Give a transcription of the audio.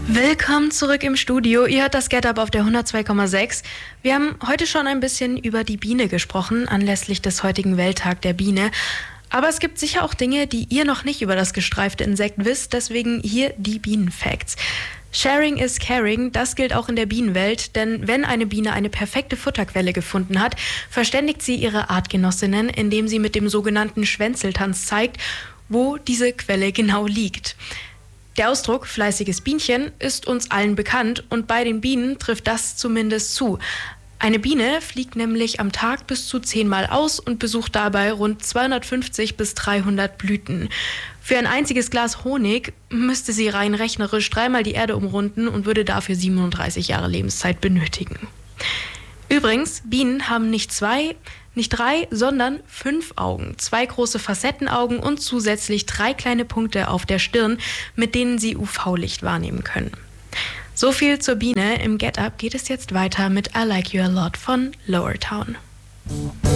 Willkommen zurück im Studio. Ihr hört das Get Up auf der 102,6. Wir haben heute schon ein bisschen über die Biene gesprochen, anlässlich des heutigen Welttag der Biene. Aber es gibt sicher auch Dinge, die ihr noch nicht über das gestreifte Insekt wisst. Deswegen hier die Bienenfacts. Sharing is caring, das gilt auch in der Bienenwelt, denn wenn eine Biene eine perfekte Futterquelle gefunden hat, verständigt sie ihre Artgenossinnen, indem sie mit dem sogenannten Schwänzeltanz zeigt, wo diese Quelle genau liegt. Der Ausdruck fleißiges Bienchen ist uns allen bekannt und bei den Bienen trifft das zumindest zu. Eine Biene fliegt nämlich am Tag bis zu 10 Mal aus und besucht dabei rund 250 bis 300 Blüten. Für ein einziges Glas Honig müsste sie rein rechnerisch 3-mal die Erde umrunden und würde dafür 37 Jahre Lebenszeit benötigen. Übrigens, Bienen haben nicht 2, nicht 3, sondern 5 Augen. 2 große Facettenaugen und zusätzlich 3 kleine Punkte auf der Stirn, mit denen sie UV-Licht wahrnehmen können. So viel zur Biene. Im Get Up geht es jetzt weiter mit I Like You a Lot von Lower Town.